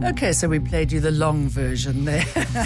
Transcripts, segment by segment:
Okay, so we played you the long version there.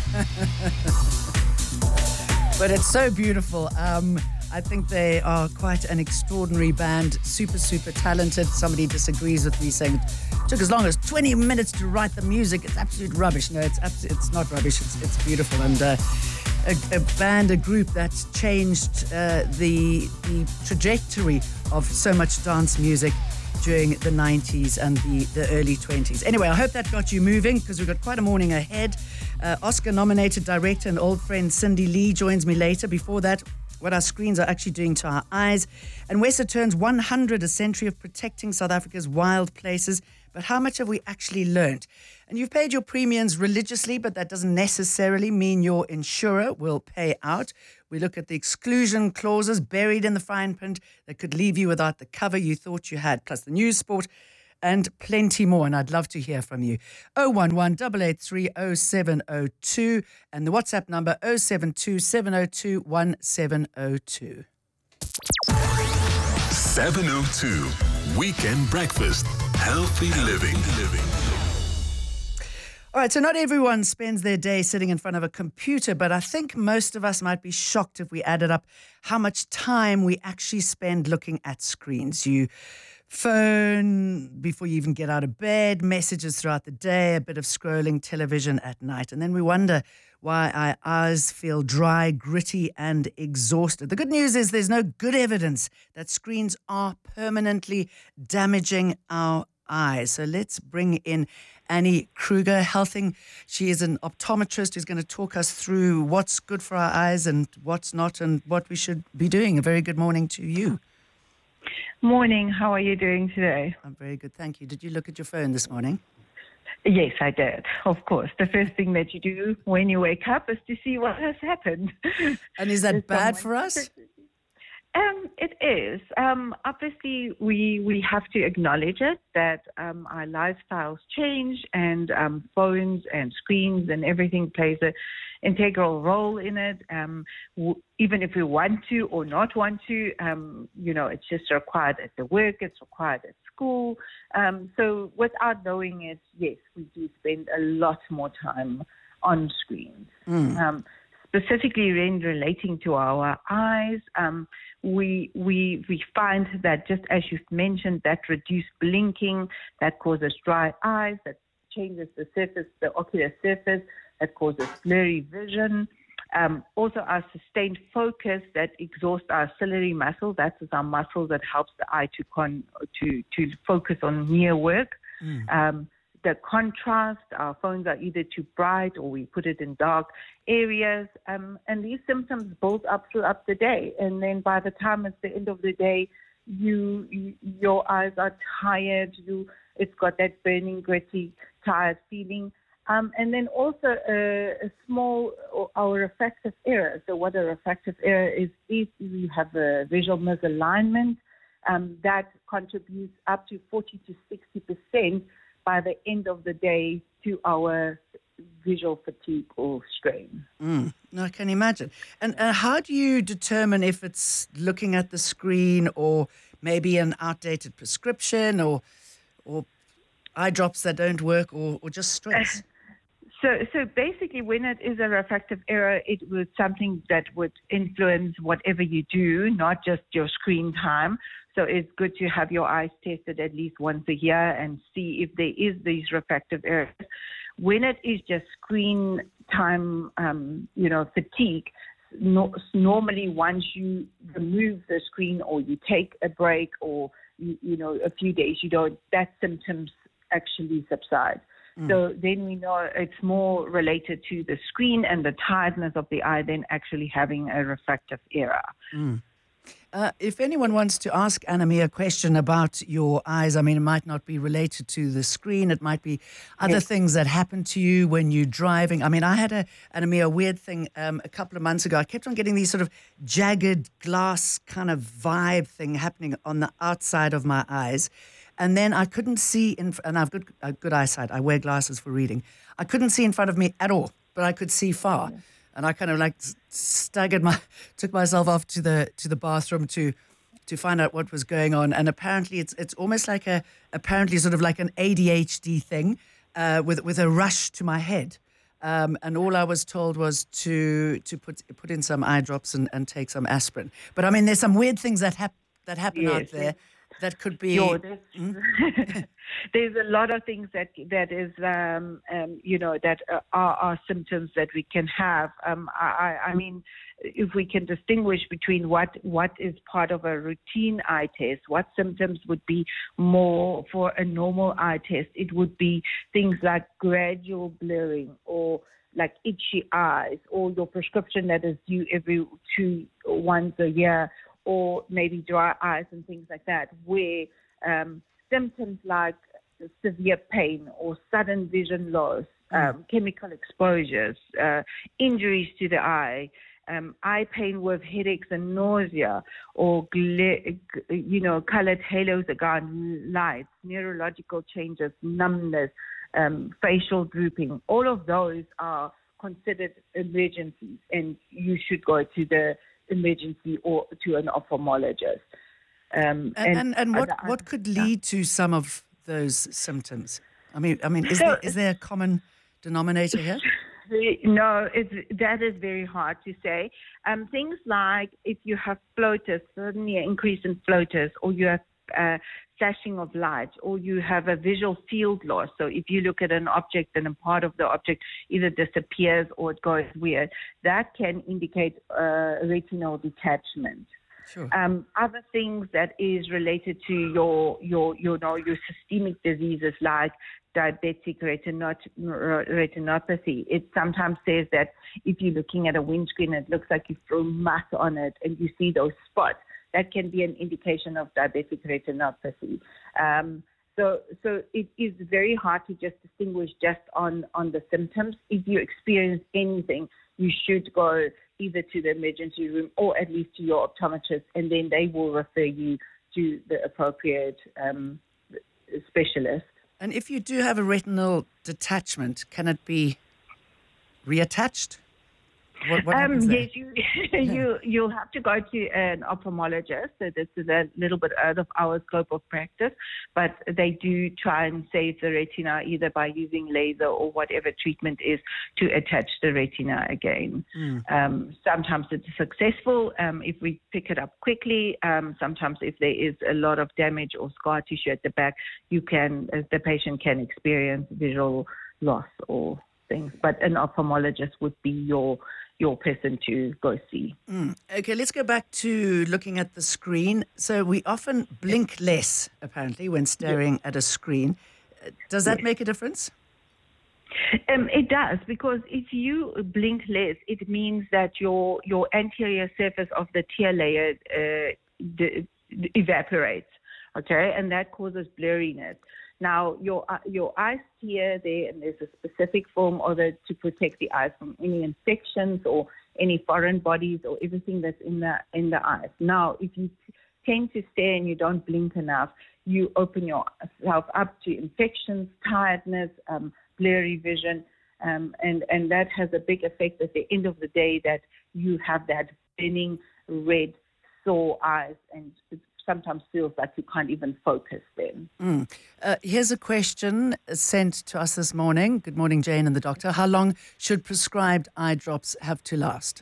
But it's so beautiful. I think they are quite an extraordinary band, super, super talented. Somebody disagrees with me saying it took as long as 20 minutes to write the music. It's absolute rubbish. No, it's not rubbish. It's beautiful. And a band, a group that's changed the trajectory of so much dance music during the 90s and the early 20s. Anyway, I hope that got you moving because we've got quite a morning ahead. Oscar-nominated director and old friend Cindy Lee joins me later. Before that, what our screens are actually doing to our eyes. And Wessa turns 100, a century of protecting South Africa's wild places. But how much have we actually learned? And you've paid your premiums religiously, but that doesn't necessarily mean your insurer will pay out. We look at the exclusion clauses buried in the fine print that could leave you without the cover you thought you had, plus the news, sport, and plenty more. And I'd love to hear from you. 011-883-0702 and the WhatsApp number 072-702-1702. 702 Weekend Breakfast. Healthy living. All right, so not everyone spends their day sitting in front of a computer, but I think most of us might be shocked if we added up how much time we actually spend looking at screens. You phone before you even get out of bed, messages throughout the day, a bit of scrolling television at night. And then we wonder why our eyes feel dry, gritty, and exhausted. The good news is there's no good evidence that screens are permanently damaging our eyes. So let's bring in Annie Kruger Healthing. She is an optometrist who's going to talk us through what's good for our eyes and what's not and what we should be doing. A very good morning to you. Morning. How are you doing today? I'm very good, thank you. Did you look at your phone this morning? Yes, I did. Of course. The first thing that you do when you wake up is to see what has happened. And is that bad for us? It is. Obviously, we have to acknowledge it, that our lifestyles change and phones and screens and everything plays an integral role in it. Even if we want to or not want to, it's just required at the work, it's required at school. So without knowing it, yes, we do spend a lot more time on screens. Specifically in relating to our eyes, we find that, just as you've mentioned, that reduced blinking, that causes dry eyes, that changes the surface, the ocular surface, that causes blurry vision. Also our sustained focus that exhausts our ciliary muscle. That is our muscle that helps the eye to focus on near work. The contrast, our phones are either too bright or we put it in dark areas. And these symptoms build up throughout the day. And then by the time it's the end of the day, your eyes are tired. It's got that burning, gritty, tired feeling. And then also a small or refractive error. So what a refractive error is if you have a visual misalignment, that contributes up to 40 to 60% by the end of the day to our visual fatigue or strain. No, I can imagine. And how do you determine if it's looking at the screen or maybe an outdated prescription or eye drops that don't work or just stress? So basically, when it is a refractive error, it was something that would influence whatever you do, not just your screen time. So it's good to have your eyes tested at least once a year and see if there is these refractive errors. When it is just screen time, fatigue, normally once you remove the screen or you take a break or, a few days, that symptoms actually subside. So then we know it's more related to the screen and the tiredness of the eye than actually having a refractive error. If anyone wants to ask Annemie a question about your eyes, I mean, it might not be related to the screen. It might be other things that happen to you when you're driving. I mean, I had a weird thing a couple of months ago. I kept on getting these sort of jagged glass kind of vibe thing happening on the outside of my eyes. And then I couldn't see, and I've got good eyesight. I wear glasses for reading. I couldn't see in front of me at all, but I could see far. And I kind of took myself off to the bathroom to find out what was going on. And apparently it's almost like apparently sort of like an ADHD thing. with a rush to my head. And all I was told was to put in some eye drops and take some aspirin. But I mean, there's some weird things that happen out there that could be. There's a lot of things that is that are symptoms that we can have. I mean, if we can distinguish between what is part of a routine eye test, what symptoms would be more for a normal eye test, it would be things like gradual blurring or like itchy eyes, or your prescription that is due every once a year, or maybe dry eyes and things like that, where symptoms like severe pain or sudden vision loss, chemical exposures, injuries to the eye, eye pain with headaches and nausea, or colored halos around lights, neurological changes, numbness, facial drooping, all of those are considered emergencies, and you should go to the emergency or to an ophthalmologist. And what could lead to some of those symptoms? I mean, is there a common denominator here? No, that is very hard to say. Things like if you have floaters, suddenly an increase in floaters, or you have flashing of light, or you have a visual field loss. So if you look at an object and a part of the object either disappears or it goes weird, that can indicate retinal detachment. Sure. Other things that is related to your systemic diseases like diabetic retinopathy. It sometimes says that if you're looking at a windscreen, it looks like you throw mud on it and you see those spots. That can be an indication of diabetic retinopathy. So it is very hard to just distinguish just on the symptoms. If you experience anything, you should go either to the emergency room or at least to your optometrist, and then they will refer you to the appropriate specialist. And if you do have a retinal detachment, can it be reattached? What happens there? Yes, you'll have to go to an ophthalmologist. So this is a little bit out of our scope of practice, but they do try and save the retina either by using laser or whatever treatment is to attach the retina again. Sometimes it's successful if we pick it up quickly. Sometimes if there is a lot of damage or scar tissue at the back, the patient can experience visual loss or things. But an ophthalmologist would be your person to go see. Okay, let's go back to looking at the screen. So we often blink less, apparently, when staring at a screen. Does that make a difference? It does, because if you blink less, it means that your anterior surface of the tear layer evaporates, okay, and that causes blurriness. Now, your eyes tear there, and there's a specific film to protect the eyes from any infections or any foreign bodies or everything that's in the eyes. Now, if you tend to stare and you don't blink enough, you open yourself up to infections, tiredness, blurry vision, and that has a big effect at the end of the day, that you have that burning red sore eyes, and it sometimes feels like you can't even focus then. Here's a question sent to us this morning. Good morning, Jane and the doctor. How long should prescribed eye drops have to last?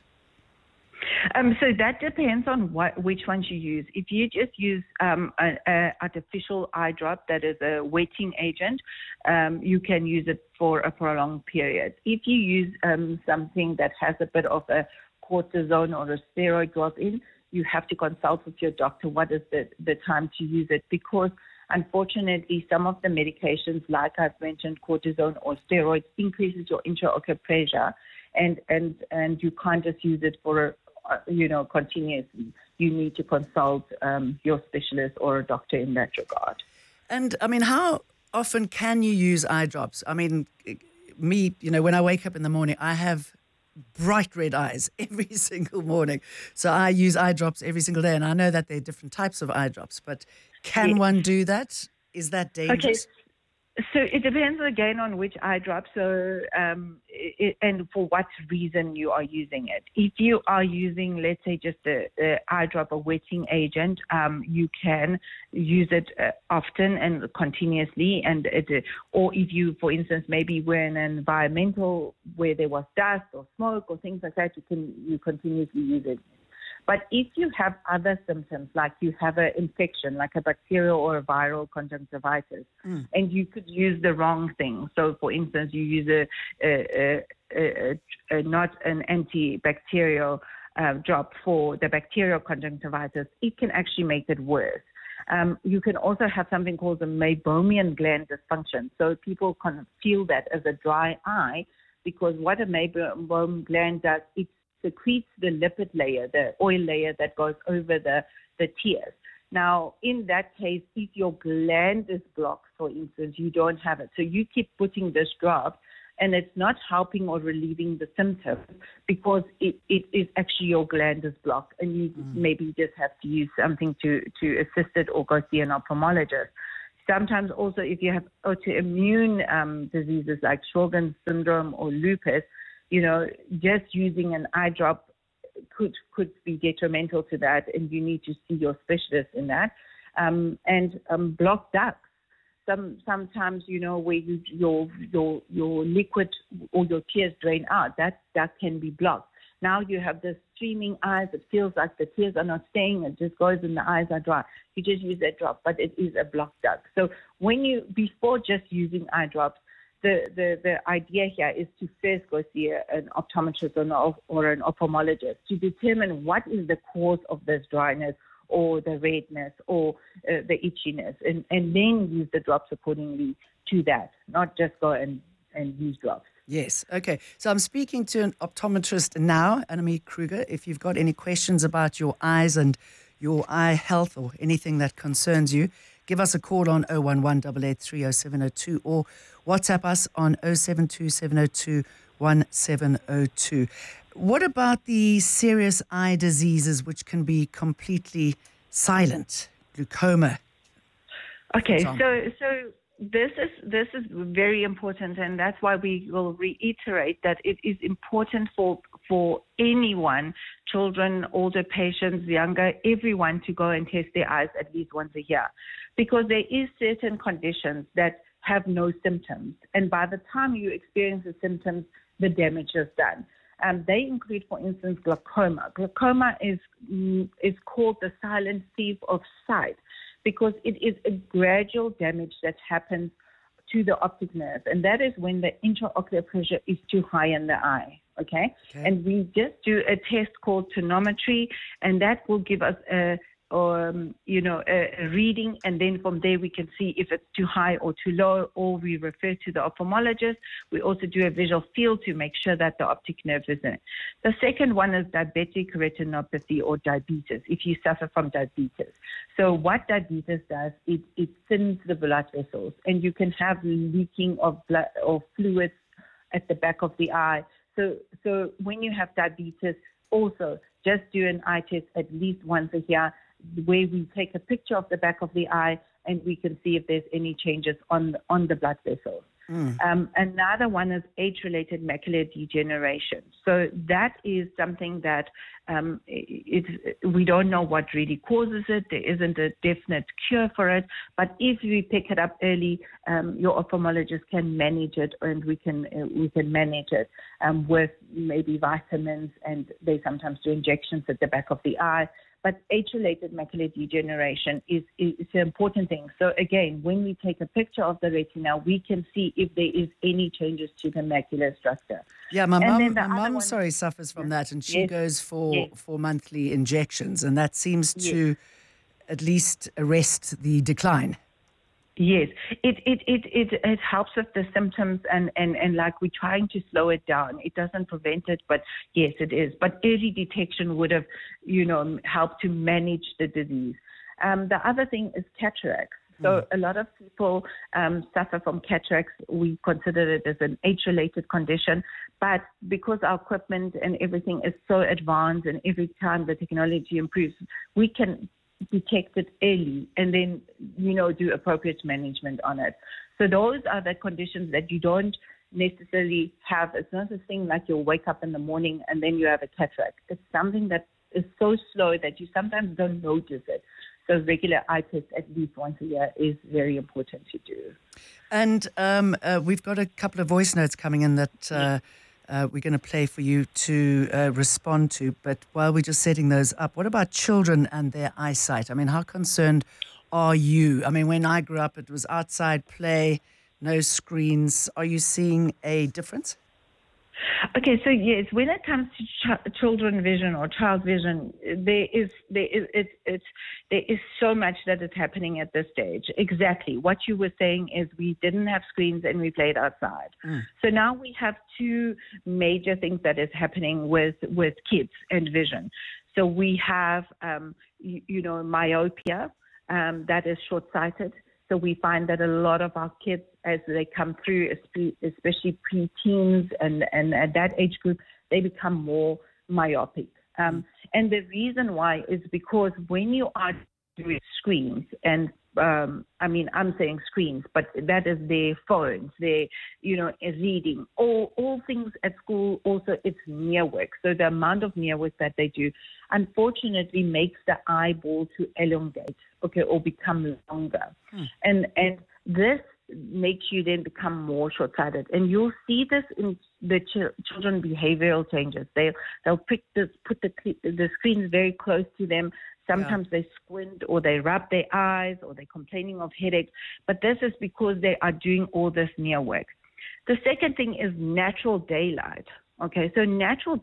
So that depends on which ones you use. If you just use an artificial eye drop that is a wetting agent, you can use it for a prolonged period. If you use something that has a bit of a cortisone or a steroid drop in, you have to consult with your doctor what is the time to use it, because unfortunately some of the medications, like I've mentioned, cortisone or steroids, increases your intraocular pressure, and you can't just use it for continuously. You need to consult your specialist or a doctor in that regard. And I mean, how often can you use eye drops? I mean, me, when I wake up in the morning, I have bright red eyes every single morning. So I use eye drops every single day. And I know that there are different types of eye drops, but can one do that? Is that dangerous? So it depends again on which eye drop. So and for what reason you are using it. If you are using, let's say, just a eye drop, a wetting agent, you can use it often and continuously. And or if you, for instance, maybe were in an environmental where there was dust or smoke or things like that, you continuously use it. But if you have other symptoms, like you have an infection, like a bacterial or a viral conjunctivitis, and you could use the wrong thing. So, for instance, you use not an antibacterial drop for the bacterial conjunctivitis, it can actually make it worse. You can also have something called the meibomian gland dysfunction. So people kind of feel that as a dry eye, because what a meibomian gland does, it secretes the lipid layer, the oil layer that goes over the tears. Now, in that case, if your gland is blocked, for instance, you don't have it. So you keep putting this drop, and it's not helping or relieving the symptoms because it is actually your gland is blocked, and you maybe just have to use something to assist it or go see an ophthalmologist. Sometimes also if you have autoimmune diseases like Sjogren's syndrome or lupus, just using an eye drop could be detrimental to that, and you need to see your specialist in that. And blocked ducts. Sometimes, where your liquid or your tears drain out, that can be blocked. Now you have the streaming eyes. It feels like the tears are not staying. It just goes and the eyes are dry. You just use that drop, but it is a blocked duct. So before just using eye drops, the idea here is to first go see an optometrist or an ophthalmologist to determine what is the cause of this dryness or the redness or the itchiness, and then use the drops accordingly to that, not just go and use drops. Yes. Okay. So I'm speaking to an optometrist now, Annemie Kruger. If you've got any questions about your eyes and your eye health or anything that concerns you, give us a call on 011-883-0702 or WhatsApp us on 072-702-1702. What about the serious eye diseases which can be completely silent? Glaucoma. Okay, so this is very important, and that's why we will reiterate that it is important for anyone, children, older patients, younger, everyone, to go and test their eyes at least once a year, because there is certain conditions that have no symptoms, and by the time you experience the symptoms, the damage is done. They include, for instance, glaucoma. Glaucoma is called the silent thief of sight because it is a gradual damage that happens to the optic nerve, and that is when the intraocular pressure is too high in the eye. Okay? And we just do a test called tonometry, and that will give us a reading, and then from there we can see if it's too high or too low, or we refer to the ophthalmologist. We also do a visual field to make sure that the optic nerve is in. The second one is diabetic retinopathy or diabetes, if you suffer from diabetes. So what diabetes does, it thins the blood vessels, and you can have leaking of blood or fluids at the back of the eye. So when you have diabetes, also just do an eye test at least once a year, where we take a picture of the back of the eye and we can see if there's any changes on the blood vessels. Another one is age-related macular degeneration. So that is something that we don't know what really causes it. There isn't a definite cure for it. But if we pick it up early, your ophthalmologist can manage it, and we can manage it with maybe vitamins, and they sometimes do injections at the back of the eye. But age-related macular degeneration is an important thing. So again, when we take a picture of the retina, we can see if there is any changes to the macular structure. Yeah, my mum suffers from that, and she goes for monthly injections, and that seems to at least arrest the decline. Yes, it helps with the symptoms, and like we're trying to slow it down. It doesn't prevent it, but yes, it is. But early detection would have, helped to manage the disease. The other thing is cataracts. So a lot of people suffer from cataracts. We consider it as an age-related condition, but because our equipment and everything is so advanced, and every time the technology improves, we can detect it early and then, do appropriate management on it. So those are the conditions that you don't necessarily have. It's not a thing like you'll wake up in the morning and then you have a cataract. It's something that is so slow that you sometimes don't notice it. So regular eye tests at least once a year is very important to do. And we've got a couple of voice notes coming in that we're going to play for you to respond to. But while we're just setting those up, what about children and their eyesight? I mean, how concerned are you? I mean, when I grew up, it was outside play, no screens. Are you seeing a difference? Okay, so yes, when it comes to children vision or child vision, there is so much that is happening at this stage. Exactly what you were saying is we didn't have screens and we played outside. So now we have two major things that is happening with kids and vision. So we have myopia that is short-sighted. So we find that a lot of our kids, as they come through, especially pre-teens and at that age group, they become more myopic. And the reason why is because when you are doing screens, and I'm saying screens, but that is their phones, their, reading, all things at school. Also, it's near work. So the amount of near work that they do, unfortunately, makes the eyeball to elongate, or become longer. And this makes you then become more short-sighted. And you'll see this in the children behavioral changes. They'll put the screens very close to them. Sometimes they squint or they rub their eyes or they're complaining of headaches. But this is because they are doing all this near work. The second thing is natural daylight. Okay, so natural